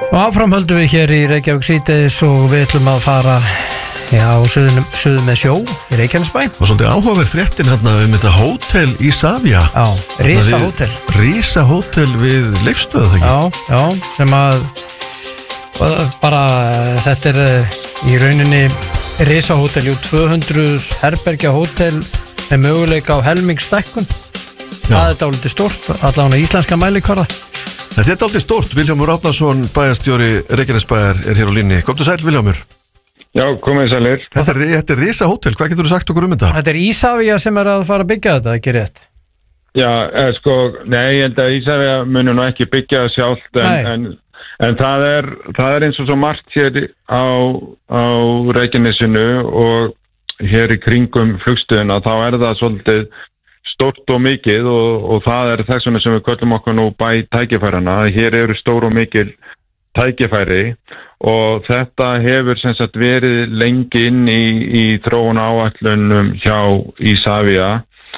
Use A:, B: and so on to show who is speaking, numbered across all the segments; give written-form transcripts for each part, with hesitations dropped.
A: Og áfram höldum við hér í Reykjavík síðdegis og við ætlum að fara suður með sjó í Reykjanesbæ.
B: Og svolítið áhugaverð fréttin hérna þetta hótel Isavia.
A: Já, Risa hótel.
B: Risa hótel við Leifsstöð, það
A: ekki? Já, sem að bara þetta í rauninni Risa hótel, 200 herbergja hótel með möguleika á helmingstækkun. Það er dálítið stórt, allavega íslenska mælikvarða.
B: Þetta er dálítið stórt. Vilhjálmur Árnason, bæjarstjóri Reykjanesbæjar, er hér á línni. Komdu sæll, Vilhjálmur.
C: Já, komið sælir.
B: Þetta er Risa hótel. Hvað getur þú sagt okkur þetta?
A: Þetta er Isavia sem að fara að byggja þetta, ekki rétt?
C: Já, nei, ég held að Isavia muni nú ekki byggja sjálft, en það er eins og svo margt hér á Reykjanesinu og hér í kringum flugstöðina, þá er það svolítið stórt og mikið og það er þess vegna sem við köllum okkur nú bæ tækifærana. Hér eru stór og mikil tækifæri og þetta hefur sem sagt verið lengi inn í þróun áætlunum hjá Isavia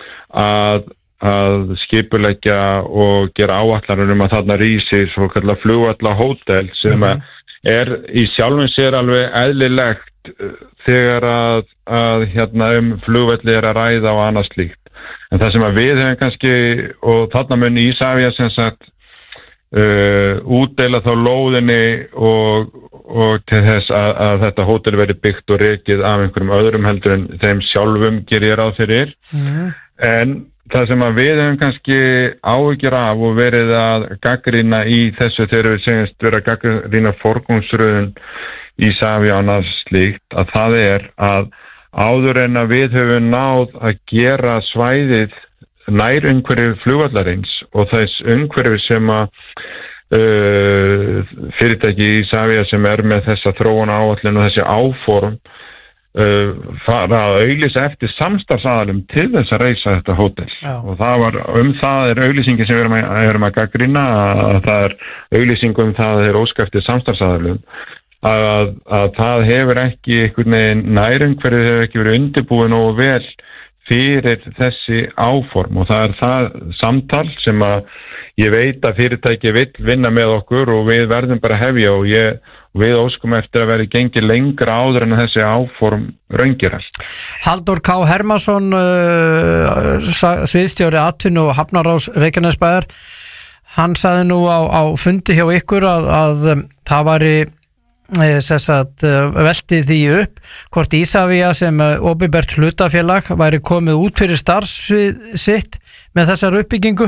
C: að skipuleggja og gera áætlanir að þarna rísi svo kallar flugvallahótel sem er í sjálfum sér alveg eðlilegt þegar að flugvelli er að ræða og annað slíkt. En það sem að við hefum kannski, og þarna mun Isavia sem sagt útdeila þá lóðinni og til þess að þetta hótel veri byggt og rekið af einhverjum öðrum heldur en þeim sjálfum gerir ráð fyrir. En það sem að við hefum kannski áhyggjur af og verið að gagnrýna í þessu þegar við segjumst vera að gagnrýna forgangsröðun Isavia og annað slíkt, að það er að áður en að við höfum náð að gera svæðið nær umhverfi flugvallarins og þess umhverfi sem að fyrirtæki Isavia sem er með þessa þróun áætlun og þessi áform fara að auglýsa eftir samstarfsaðalum til þess að reisa þetta hótel. Og það er auglýsingin sem við erum að gagnrýna, að það er auglýsing það er óska eftir samstarfsaðalum. Að það hefur ekki einhvern veginn nærumhverfið hefur ekki verið undirbúin og vel fyrir þessi áform og það er það samtal sem að ég veit að fyrirtæki vill vinna með okkur og við verðum bara að hefja og við óskum eftir að vera gengið lengra áður en þessi áform raungerast.
A: Halldór K. Hermansson, sviðstjóri atvinnu og hafnaráðs Reykjanesbæjar, hann sagði nú á fundi hjá ykkur að það væri velti því upp hvort Isavia sem opinbert hlutafélag væri komið út fyrir starfsvið sitt með þessar uppbyggingu?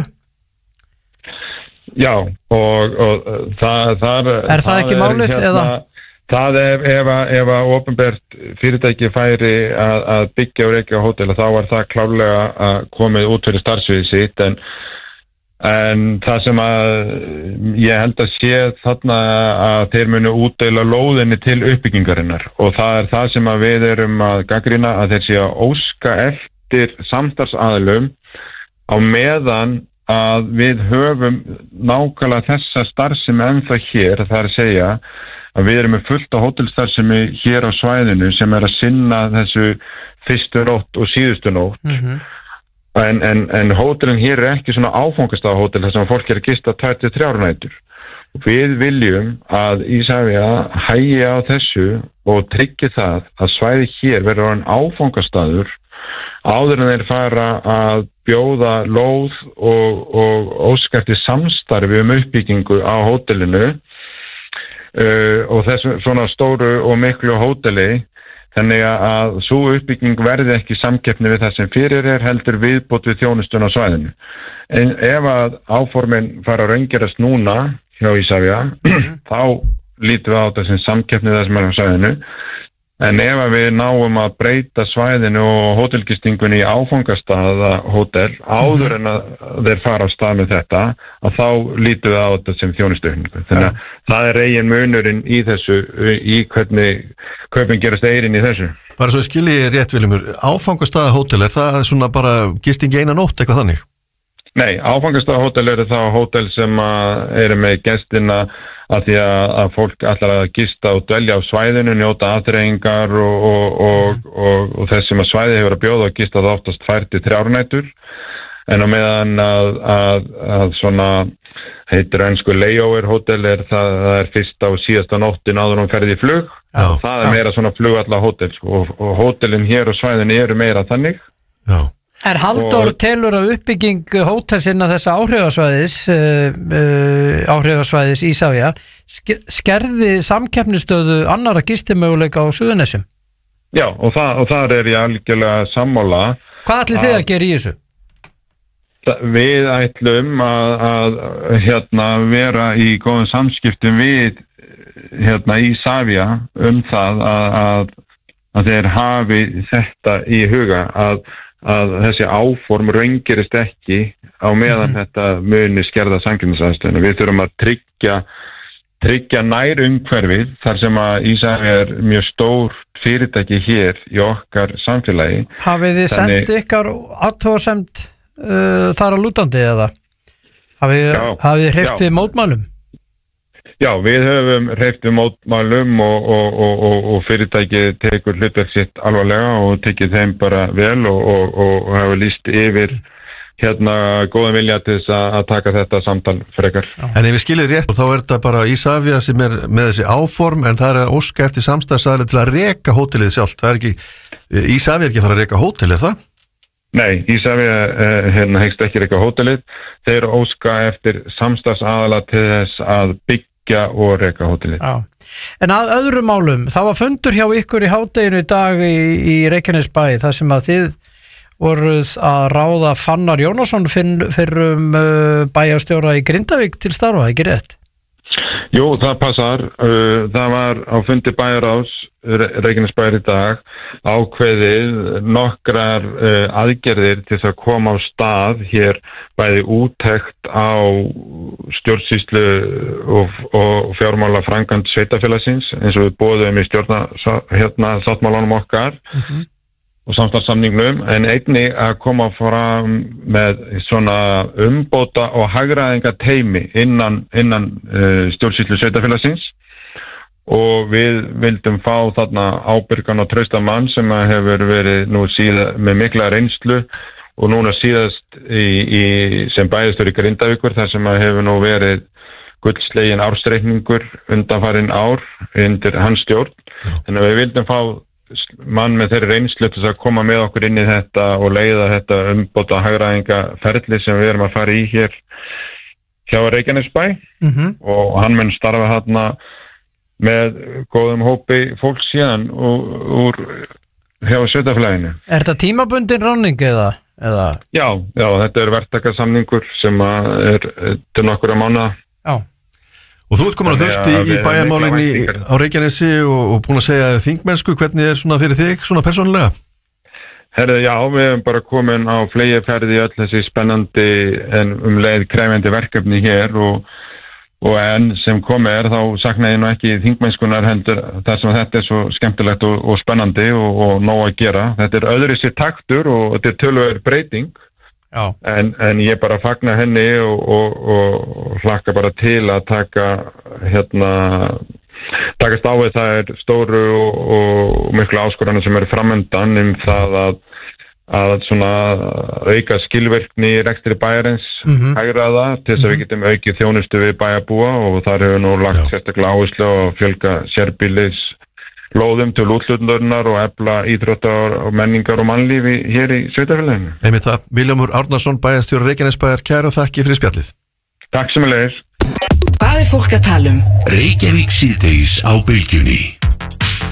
C: Já, og það
A: er það ekki málið?
C: Það ef að opinbert fyrirtæki færi að byggja og rekja hótel þá var það klárlega komið út fyrir starfsvið sitt en það sem að ég held að sé þarna að þeir munu útdeila lóðinni til uppbyggingarinnar og það er það sem að við erum að gagnrýna að þeir sé að óska eftir samstarfsaðilum á meðan að við höfum nákvæmlega þessa starfsemi ennþá hér, það er að segja að við erum með fullt af hótelstarfsemi hér á svæðinu sem er að sinna þessu fyrstu nótt og síðustu nótt. En hótelin hér er ekki svona áfangastafahótel þar sem fólk er að gista 2-3 nætur. Við viljum að Isavia hægi á þessu og tryggi það að svæði hér verður orðinn áfangastaður áður en þeir fara að bjóða lóð og óska eftir samstarfi uppbyggingu á hótelinu og þessu svona stóru og miklu hóteli. Þannig að sú uppbygging verði ekki samkeppni við það sem fyrir heldur viðbót við þjónustun á svæðinu. En ef að áformin fara að raungerast núna hjá Isavia, þá lítum við á þetta sem samkeppni það sem er á svæðinu. En ef að við náum að breyta svæðinu og hótelgistingunni í áfangastaða hótel áður en að þeir fara á stað með þetta, að þá lítum við á þetta sem þjónustuaukningu. Þannig að það er eigin munurinn í þessu, í hvernig kaupin gerast eigin í þessu.
B: Bara svo skilji rétt, Vilhjálmur, áfangastaða hótel, er það svona bara gisting eina nótt, eitthvað þannig?
C: Nei, áfangastaða hótel eru þá hótel sem eru með gestina að því að fólk ætlar að gista og dvelja á svæðinu, njóta afþreyingar og þess sem að svæði hefur að bjóða og gista það oftast 2-3 nætur. en á meðan að svona heitir ensku layover hótel það er fyrsta og síðasta nóttin áður ferði í flug. Það er meira svona flugvalla-hótel og hótelin hér og svæðin eru meira þannig.
B: Já.
A: Er Halldór telur að uppbygging hótelsinna þessa áhrifasvæðis Ísafja skerði samkeppnisstöðu annarra gistimöguleika á Suðurnesjum?
C: Já, og þar er ég algjörlega sammála.
A: Hvað ætlið þið að gera í þessu?
C: Við ætlum að vera í góðum samskiptum við Ísafja það að þeir hafi þetta í huga að þessi áform raungerist ekki á meðan þetta muni skerða samkeppnisaðstöðuna. Við þurfum að tryggja nær umhverfið þar sem að Ísafja er mjög stór fyrirtæki hér í okkar samfélagi.
A: Hafið þið sendt ykkar athugasemd þar að lútandi eða? Hafið þið hreyft við mótmælum?
C: Já, við höfum hreyft við mótmælum og fyrirtæki tekur hlutverk sitt alvarlega og tekið þeim bara vel og hafa lýst yfir góðan vilja til þess að taka þetta samtal frekar.
B: En ef við skiljum rétt, þá er þetta bara Ísafja sem er með þessi áform, en það er að óska eftir samstarfsaðili til að reka hótelið sjálft. Það er ekki, Ísafja er ekki að fara að reka hótel, er það?
C: Nei, Ísafja hyggst ekki reka hótelið. Þeir óska eftir samstarfsaðila til þess að byggja og reka hótelið.
A: Já. En að öðrum málum, það var fundur hjá ykkur í hádeginu í dag í Reykjanesbæ, þar sem að þið voruð að ráða Fannar Jónasson fyrrum bæjarstjóra í Grindavík til starfa, ekki rétt?
C: Jú, það passar. Það var á fundi bæjarráðs Reykjanesbæjar í dag ákveðið nokkrar aðgerðir til þess að koma á stað hér bæði úttekt á stjórnsýslu og fjármála framkvæmd sveitarfélagsins eins og við boðum í sáttmálanum okkar og samstarfssamningnum, en einnig að koma fram með svona umbóta og hagræðingateymi innan stjórnsýslu sveitarfélagsins og við vildum fá þarna ábyrgan og traustan mann sem hefur verið nú með mikla reynslu og núna síðast sem bæjarstjóri Grindavíkur þar sem hefur nú verið gullslegin ársreikningur undanfarin ár undir hans stjórn. Þannig að við vildum fá mann með þeirri reynslu til að koma með okkur inn í þetta og leiða þetta umbóta hagræðingaferli sem við erum að fara í hér hjá Reykjanesbæ og hann mun starfa þarna með góðum hópi fólks síðan úr hjá sveitarfélaginu.
A: Er þetta tímabundin ráðning eða?
C: Já, þetta er verktakasamningur sem er til nokkura mánaða.
A: Já.
B: Og þú ert komin að þurfti í bæjarmálinni á Reykjanesi og búin að segja þingmennsku, hvernig er svona fyrir þig, svona persónulega?
C: Herðu, já, við hefum bara komin á flegiferði í öll þessi spennandi en leið krefjandi verkefni hér og enn sem komið þá sakna ég nú ekki þingmennskunar hendur þar sem þetta er svo skemmtilegt og spennandi og nóg að gera. Þetta er öðru sér taktur og þetta er töluverð breyting.
A: Já.
C: En ég bara fagna henni og hlakka bara til að takast á við það stóru og miklu áskoranir sem eru framöndan það að svona auka skilvirkni í rekstri bæjarins hægraða til þess að við getum aukið þjónustu við bæjarbúa og þar hefur nú lagt sérstaklega áherslu á að fjölga sérbýlis lóðum til útlutundarinnar og efla íþróttar og menningar og mannlífi hér í sveitarfélaginu.
B: Einmitt það, Vilhjálmur Árnason, bæjarstjóri Reykjanesbæjar, kærar þakki fyrir spjallið.
C: Takk sömuleiðis.
D: Hvað er fólk að tala um?
E: Reykjavík síðdegis á Bylgjunni.